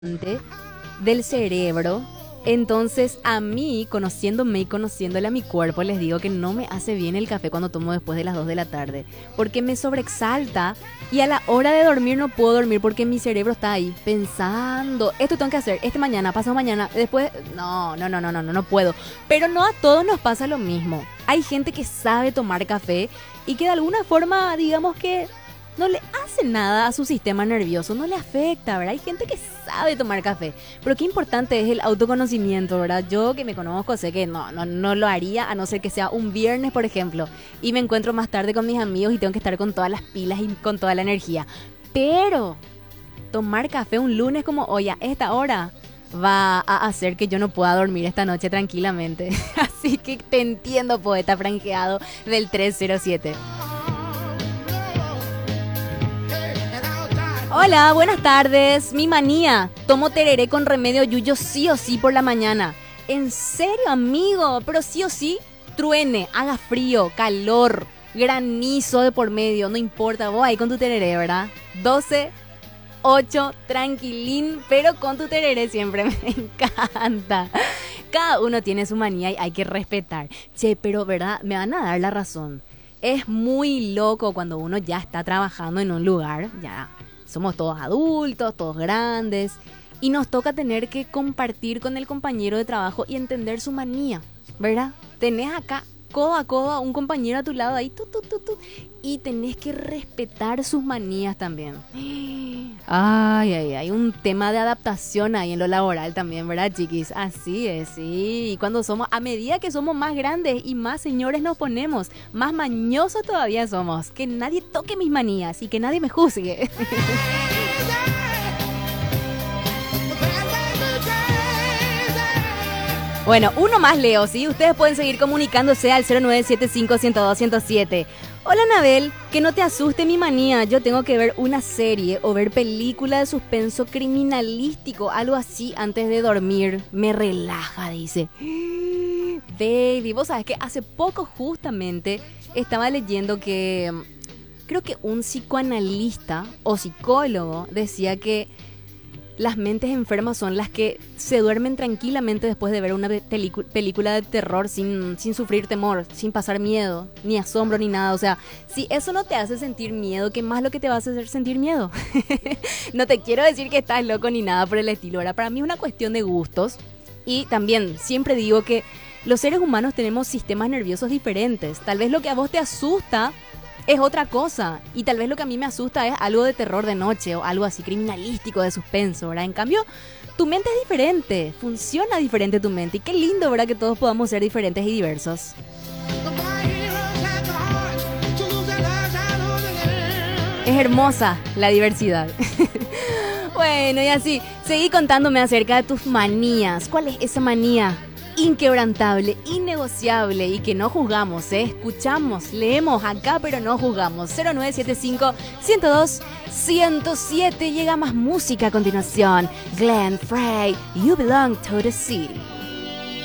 del cerebro. Entonces a mí, conociéndome y conociéndole a mi cuerpo, les digo que no me hace bien el café cuando tomo después de las 2 de la tarde, porque me sobreexalta y a la hora de dormir no puedo dormir porque mi cerebro está ahí pensando, esto tengo que hacer, mañana, pasado mañana, después, no puedo. Pero no a todos nos pasa lo mismo. Hay gente que sabe tomar café y que de alguna forma, digamos que no le hace nada a su sistema nervioso, no le afecta, ¿verdad? Hay gente que sabe tomar café, pero qué importante es el autoconocimiento, ¿verdad? Yo que me conozco sé que no lo haría a no ser que sea un viernes, por ejemplo, y me encuentro más tarde con mis amigos y tengo que estar con todas las pilas y con toda la energía. Pero tomar café un lunes como hoy a esta hora va a hacer que yo no pueda dormir esta noche tranquilamente. Así que te entiendo, poeta franqueado del 307. Hola, buenas tardes. Mi manía, tomo tereré con remedio yuyo sí o sí por la mañana. ¿En serio, amigo? Pero sí o sí, truene, haga frío, calor, granizo de por medio, no importa, vos ahí con tu tereré, ¿verdad? 12, 8, tranquilín, pero con tu tereré siempre me encanta. Cada uno tiene su manía y hay que respetar. Che, pero ¿verdad? Me van a dar la razón. Es muy loco cuando uno ya está trabajando en un lugar, ya somos todos adultos, todos grandes, y nos toca tener que compartir con el compañero de trabajo y entender su manía, ¿verdad? Tenés acá codo a codo a un compañero a tu lado ahí, y tenés que respetar sus manías también. Hay un tema de adaptación ahí en lo laboral también, ¿verdad, chiquis? Así es, sí. Y cuando a medida que somos más grandes y más señores nos ponemos, más mañosos todavía somos. Que nadie toque mis manías y que nadie me juzgue. Bueno, uno más leo, ¿sí? Ustedes pueden seguir comunicándose al 0975-102-107. Hola, Anabel, que no te asuste mi manía. Yo tengo que ver una serie o ver película de suspenso criminalístico, algo así, antes de dormir. Me relaja, dice. Baby, vos sabés que hace poco justamente estaba leyendo que creo que un psicoanalista o psicólogo decía que las mentes enfermas son las que se duermen tranquilamente después de ver una película de terror sin sufrir temor, sin pasar miedo, ni asombro, ni nada. O sea, si eso no te hace sentir miedo, ¿qué más lo que te va a hacer sentir miedo? No te quiero decir que estás loco ni nada por el estilo. Ahora, para mí es una cuestión de gustos. Y también siempre digo que los seres humanos tenemos sistemas nerviosos diferentes. Tal vez lo que a vos te asusta es otra cosa, y tal vez lo que a mí me asusta es algo de terror de noche o algo así criminalístico, de suspenso, ¿verdad? En cambio, tu mente es diferente, funciona diferente tu mente, y qué lindo, ¿verdad? Que todos podamos ser diferentes y diversos. Es hermosa la diversidad. Bueno, y así, seguí contándome acerca de tus manías. ¿Cuál es esa manía inquebrantable, innegociable y que no juzgamos, ¿eh? Escuchamos, leemos acá, pero no juzgamos? 0975-102-107. Llega más música a continuación. Glenn Frey, You Belong to the City.